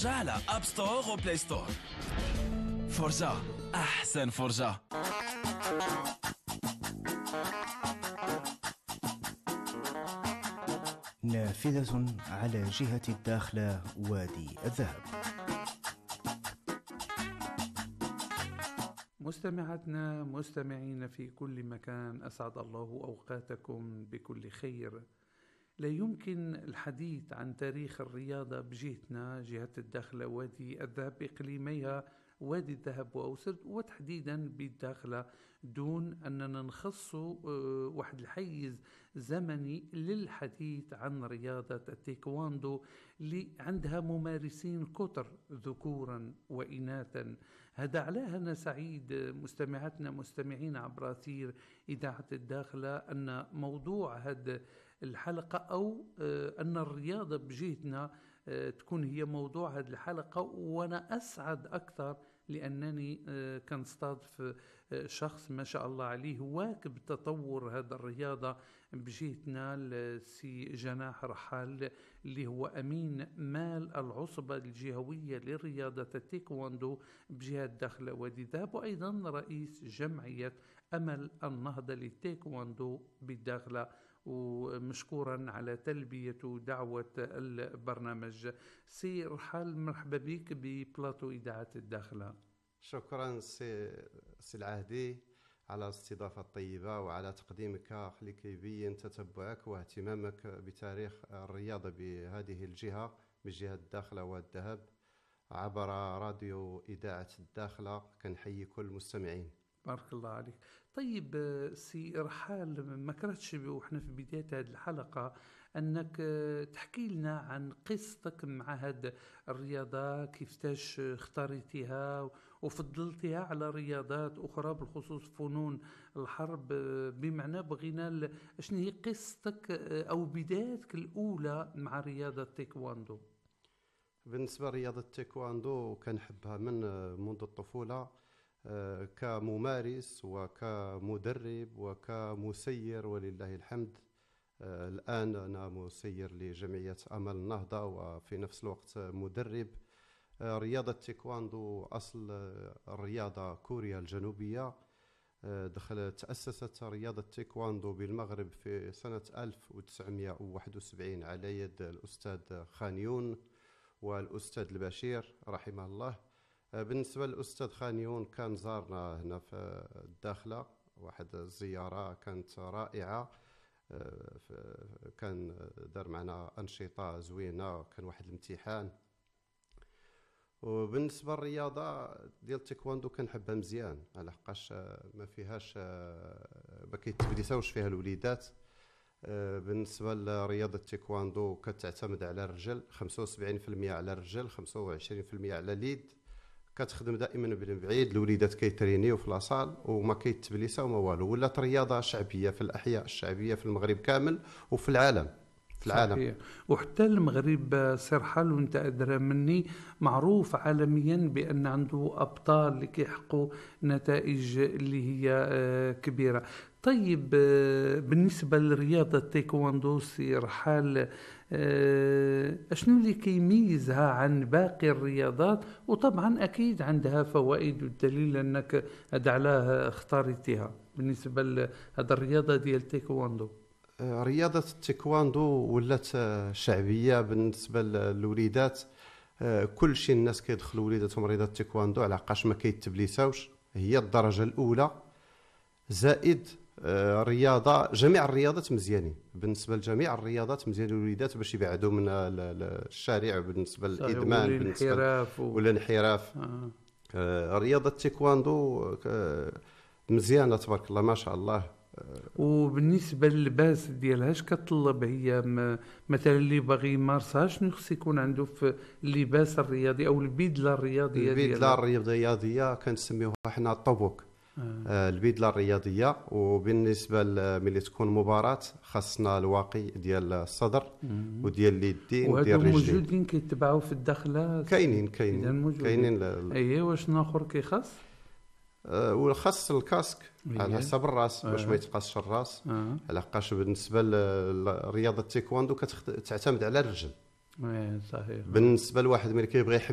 فرجة على اب ستور وبلاي ستور. فرجة، احسن فرجة. نافذة على جهة الداخلة وادي الذهب. مستمعاتنا مستمعين في كل مكان، أسعد الله أوقاتكم بكل خير. لا يمكن الحديث عن تاريخ الرياضة بجهتنا جهة الداخلة وادي الذهب بإقليميها وادي الذهب وأوسط، وتحديدا بالداخلة، دون أننا نخص واحد الحيز زمني للحديث عن رياضة التايكواندو اللي عندها ممارسين كتر ذكورا وإناثا. هذا علاه أنا سعيد مستمعاتنا مستمعين عبر أثير إذاعة الداخلة أن موضوع هذا الحلقة أو أن الرياضة بجهتنا تكون هي موضوع هذه الحلقة. وأنا أسعد أكثر لأنني كنستضيف شخص ما شاء الله عليه واكب تطور هذا الرياضة بجهتنا، السي جناح رحال اللي هو أمين مال العصبة الجهوية لرياضة التايكواندو بجهة داخلة وادي الذهب، وأيضا رئيس جمعية أمل النهضة للتايكواندو بالداخلة، ومشكورا على تلبية دعوة البرنامج. سي رحال، مرحبا بك ببلاطو إذاعة الداخلة. شكرا سي العهدي على الاستضافة الطيبة وعلى تقديمك اللي كيبين تتبعك واهتمامك بتاريخ الرياضة بهذه الجهة بجهة الداخلة والذهب عبر راديو إذاعة الداخلة. كنحيي كل المستمعين. بارك الله عليك. طيب سي رحال، ما كرهتش وإحنا في بداية هذه الحلقة أنك تحكي لنا عن قصتك مع هذه الرياضة، كيفتاش اختاريتها وفضلتها على رياضات أخرى بالخصوص فنون الحرب. بمعنى بغينا شنو هي قصتك أو بدايتك الأولى مع رياضة التايكواندو؟ بالنسبة لرياضة التايكواندو كنحبها منذ الطفولة، كممارس وكمدرب وكمسير ولله الحمد. الآن أنا مسير لجمعية أمل النهضة وفي نفس الوقت مدرب. رياضة التايكواندو أصل الرياضة كوريا الجنوبية. تأسست رياضة التايكواندو بالمغرب في سنة 1971 على يد الأستاذ خانيون والأستاذ البشير رحمه الله. بالنسبة للأستاذ خانيون كان زارنا هنا في الداخلة، واحد الزيارة كانت رائعة، كان دار معنا أنشطة زوينة، كان واحد الامتحان. وبالنسبة للرياضة ديال التايكواندو كنحبها مزيان على حقاش ما فيهاش ما كيتبديساوش فيها الوليدات. بالنسبة لرياضة التايكواندو كتعتمد على الرجل، 75% على الرجل، 25% على اليد. كتخدم دائما من بعيد، الوليدات كيترينيو في لاصال وما كيتبليساو ما والو. ولات رياضه شعبيه في الاحياء الشعبيه في المغرب كامل وفي العالم. صحيح. وحتى المغرب سرحال وانت ادرى مني معروف عالميا بان عنده ابطال اللي كيحققوا نتائج اللي هي كبيره. طيب بالنسبه لرياضه التايكواندو سي رحال، شنو اللي كيميزها عن باقي الرياضات؟ وطبعا اكيد عندها فوائد، والدليل انك هذا علاه اختاريتها بالنسبه لهذه الرياضه ديال التايكواندو. رياضة التايكواندو ولات شعبية بالنسبة للوليدات. كل شيء الناس كيدخلوا وليداتهم رياضة التايكواندو على حقاش ما كيتبليساوش، هي الدرجة الأولى. زائد رياضة، جميع الرياضات مزيانين بالنسبة لجميع الرياضات مزيانين للوليدات باش يبعدوا من الشارع بالنسبة للإدمان بالنسبة والانحراف. رياضة التايكواندو مزيانة تبارك الله ما شاء الله. وبالنسبه للباس ديالها اش كتطلب هي مثلا اللي باغي يمارسها؟ شنو خص يكون عنده في اللباس الرياضي او البدله الرياضيه؟ البدله الرياضيه كنسميوها حنا الطبوك. البدله الرياضيه. وبالنسبه ملي تكون مباراه خاصنا الواقي ديال الصدر وديال اليدين وديال الرجلين. موجودين كيتبعوا في الداخله؟ كاينين. اييه. واش اخر كيخص؟ والخاص الكاسك على حسب الراس باش ما يتقاسش الراس. على حقاش بالنسبه لرياضه التايكواندو كتعتمد على الرجل. صحيح. بالنسبه لواحد ملي كيبغي